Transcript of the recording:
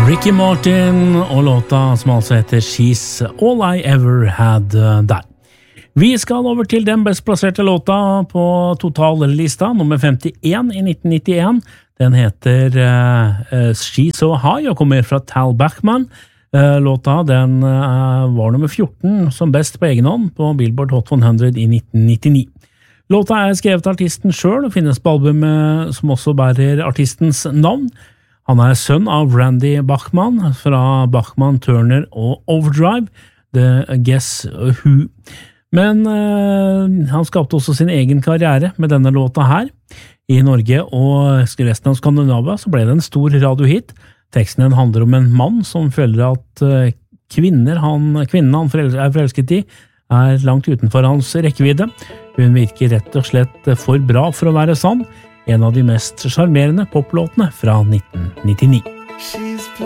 Ricky Martin og låta som altså heter She's All I Ever Had der. Vi skal over til den best plasserte låta på totallista, nummer 51 i 1991. Den heter She's So High og kommer fra Tal Bachman. Låta den var nummer 14 som best på egen hånd på Billboard Hot 100 i 1999. Låta skrevet av artisten selv og finnes på albumet som også bærer artistens navn. Han sønn av Randy Bachman fra Bachman, Turner og Overdrive, The Guess Who. Men han skapte også sin egen karriere med denne låta her. I Norge og resten av Skandinavia så ble det en stor radiohit. Teksten handler om en mann som føler at kvinnen han forelsket i langt utenfor hans rekkevidde. Hun virker rett og slett for bra for å være sann. En av de mest charmerende poplåtene fra 1999.